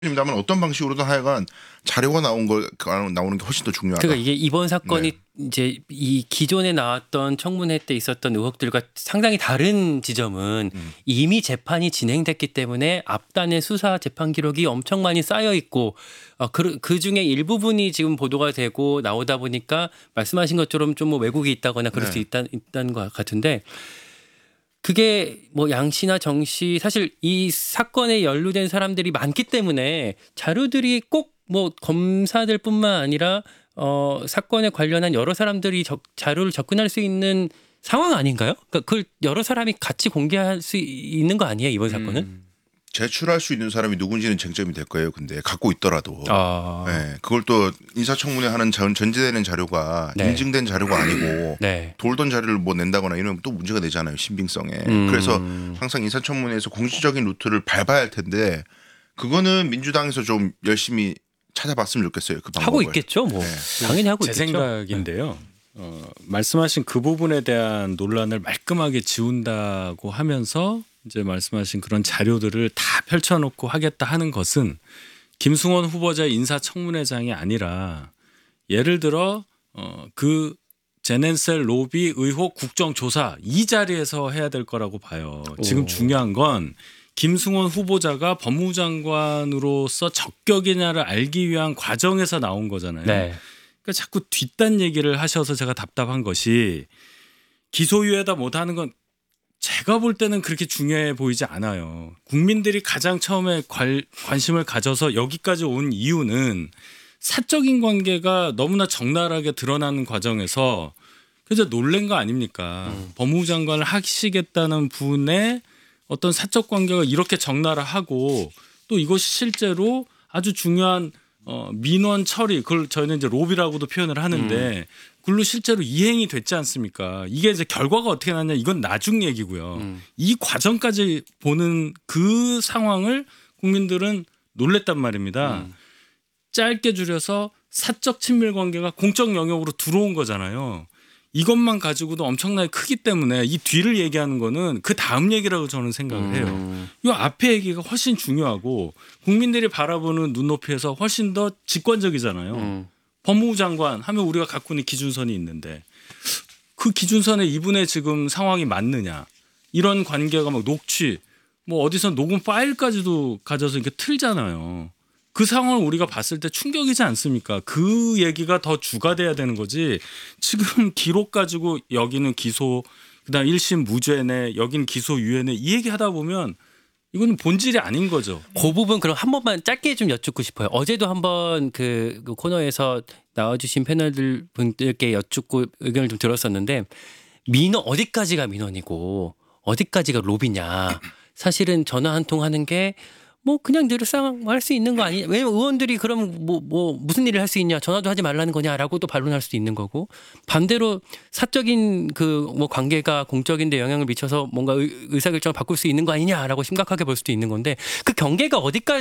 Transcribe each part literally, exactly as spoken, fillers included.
입니다만 어떤 방식으로든 하여간 자료가 나온 걸 나오는 게 훨씬 더 중요하다. 그러니까 이게 이번 사건이 네. 이제 이 기존에 나왔던 청문회 때 있었던 의혹들과 상당히 다른 지점은 음. 이미 재판이 진행됐기 때문에 앞단의 수사 재판 기록이 엄청 많이 쌓여 있고 어, 그, 그 중에 일부분이 지금 보도가 되고 나오다 보니까 말씀하신 것처럼 좀 뭐 왜곡이 있다거나 그럴 네. 수 있다, 있다는 것 같은데 그게 뭐 양 씨나 정 씨 사실 이 사건에 연루된 사람들이 많기 때문에 자료들이 꼭 뭐 검사들뿐만 아니라 어 사건에 관련한 여러 사람들이 적, 자료를 접근할 수 있는 상황 아닌가요? 그러니까 그걸 여러 사람이 같이 공개할 수 있는 거 아니에요 이번 사건은? 음. 제출할 수 있는 사람이 누군지는 쟁점이 될 거예요. 근데 갖고 있더라도 아, 네, 그걸 또 인사청문회 하는 전, 전제되는 자료가 네. 인증된 자료가 아니고 네. 돌던 자료를 뭐 낸다거나 이러면 또 문제가 되잖아요. 신빙성에. 음. 그래서 항상 인사청문회에서 공식적인 루트를 밟아야 할 텐데 그거는 민주당에서 좀 열심히 찾아봤으면 좋겠어요. 그 방법을. 하고 있겠죠, 뭐 네. 당연히 하고 제 있겠죠. 생각인데요. 어, 말씀하신 그 부분에 대한 논란을 말끔하게 지운다고 하면서 이제 말씀하신 그런 자료들을 다 펼쳐놓고 하겠다 하는 것은 김승원 후보자 인사청문회장이 아니라 예를 들어 어, 그 제넨셀 로비 의혹 국정조사 이 자리에서 해야 될 거라고 봐요. 지금 오. 중요한 중요한 건 김승원 후보자가 법무장관으로서 적격이냐를 알기 위한 과정에서 나온 거잖아요. 네. 그러니까 자꾸 뒷단 얘기를 하셔서 제가 답답한 것이 기소유예다 못하는 건 제가 볼 때는 그렇게 중요해 보이지 않아요. 국민들이 가장 처음에 관, 관심을 가져서 여기까지 온 이유는 사적인 관계가 너무나 적나라하게 드러나는 과정에서 그래서 놀란 거 아닙니까? 음. 법무부 장관을 하시겠다는 분의 어떤 사적 관계가 이렇게 적나라하고 또 이것이 실제로 아주 중요한 어, 민원 처리, 그걸 저희는 이제 로비라고도 표현을 하는데 그걸로 실제로 이행이 됐지 않습니까? 이게 이제 결과가 어떻게 나냐 이건 나중 얘기고요. 음. 이 과정까지 보는 그 상황을 국민들은 놀랬단 말입니다. 음. 짧게 줄여서 사적 친밀 관계가 공적 영역으로 들어온 거잖아요. 이것만 가지고도 엄청나게 크기 때문에 이 뒤를 얘기하는 거는 그 다음 얘기라고 저는 생각을 해요. 음. 이 앞에 얘기가 훨씬 중요하고 국민들이 바라보는 눈높이에서 훨씬 더 직관적이잖아요. 음. 법무부 장관 하면 우리가 갖고 있는 기준선이 있는데 그 기준선에 이분의 지금 상황이 맞느냐 이런 관계가 막 녹취 뭐 어디서 녹음 파일까지도 가져서 이렇게 틀잖아요. 그 상황을 우리가 봤을 때 충격이지 않습니까? 그 얘기가 더 주가 돼야 되는 거지. 지금 기록 가지고 여기는 기소, 그다음 일 심 무죄네, 여기는 기소 유예네 이 얘기하다 보면 이거는 본질이 아닌 거죠. 그 부분 그럼 한 번만 짧게 좀 여쭙고 싶어요. 어제도 한번 그, 그 코너에서 나와주신 패널들 분들께 여쭙고 의견을 좀 들었었는데 민원 어디까지가 민원이고 어디까지가 로비냐. 사실은 전화 한 통 하는 게 뭐 그냥 늘상 할 수 있는 거 아니냐. 왜냐면 의원들이 그럼 뭐, 뭐 무슨 일을 할 수 있냐. 전화도 하지 말라는 거냐라고 또 반론할 수도 있는 거고 반대로 사적인 그 뭐 관계가 공적인데 영향을 미쳐서 뭔가 의, 의사결정을 바꿀 수 있는 거 아니냐라고 심각하게 볼 수도 있는 건데 그 경계가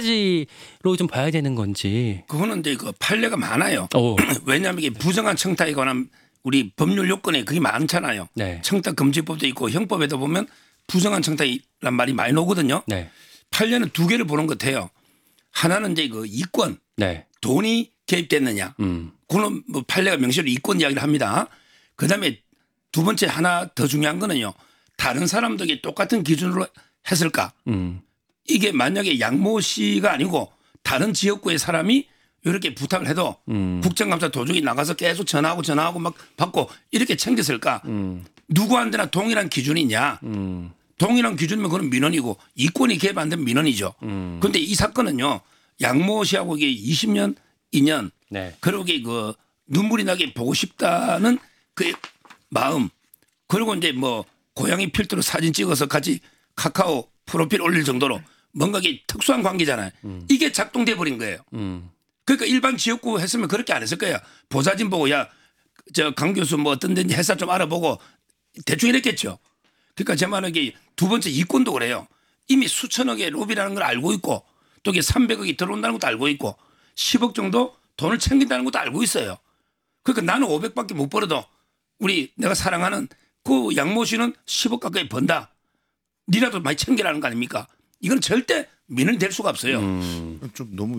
어디까지로 좀 봐야 되는 건지. 그거는 이제 그 판례가 많아요. 오. 왜냐하면 이게 부정한 청탁에 관한 우리 법률 요건에 그게 많잖아요. 네. 청탁 금지법도 있고 형법에도 보면 부정한 청탁이란 말이 많이 나오거든요. 네. 판례는 두 개를 보는 것 같아요. 하나는 이제 그 이권, 네. 돈이 개입됐느냐. 음. 그는 뭐 판례가 명시로 이권 이야기를 합니다. 그다음에 두 번째 하나 더 중요한 거는요. 다른 사람들에게 똑같은 기준으로 했을까. 음. 이게 만약에 양모 씨가 아니고 다른 지역구의 사람이 이렇게 부탁을 해도 음. 국정감사 도중에 나가서 계속 전화하고 전화하고 막 받고 이렇게 챙겼을까. 음. 누구한테나 동일한 기준이 있냐. 음. 동일한 기준이면 그건 민원이고 이권이 개입 안 되면 민원이죠. 그런데 이 사건은요. 양모 씨하고 이게 이십 년, 이 년 네. 그러게 그 눈물이 나게 보고 싶다는 그 마음 그리고 이제 뭐 고양이 필터로 사진 찍어서 같이 카카오 프로필 올릴 정도로 뭔가 이게 특수한 관계잖아요. 음. 이게 작동돼 버린 거예요. 음. 그러니까 일반 지역구 했으면 그렇게 안 했을 거예요. 보사진 보고 야 저 강 교수 뭐 어떤 데인지 회사 좀 알아보고 대충 이랬겠죠. 그러니까 제 말은 이게 두 번째 이권도 그래요. 이미 수천억의 로비라는 걸 알고 있고 또 이게 삼백억이 들어온다는 것도 알고 있고 십억 정도 돈을 챙긴다는 것도 알고 있어요. 그러니까 나는 오백밖에 못 벌어도 우리 내가 사랑하는 그 양모 씨는 십억 가까이 번다. 니라도 많이 챙기라는 거 아닙니까? 이건 절대 민원이 될 수가 없어요. 좀 너무